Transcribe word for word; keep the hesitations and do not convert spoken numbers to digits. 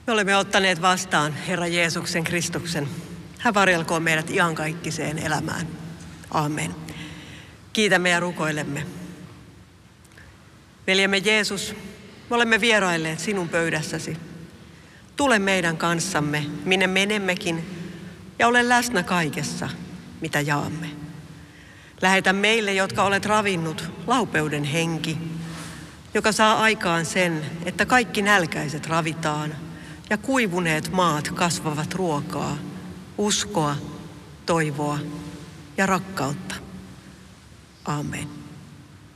Me olemme ottaneet vastaan Herra Jeesuksen Kristuksen. Hän varjelkoon meidät iankaikkiseen elämään. Aamen. Kiitämme ja rukoilemme. Veljemme Jeesus, me olemme vierailleet sinun pöydässäsi. Tule meidän kanssamme, minne menemmekin, ja ole läsnä kaikessa, mitä jaamme. Lähetä meille, jotka olet ravinnut, laupeuden henki, joka saa aikaan sen, että kaikki nälkäiset ravitaan ja kuivuneet maat kasvavat ruokaa, uskoa, toivoa ja rakkautta. Aamen.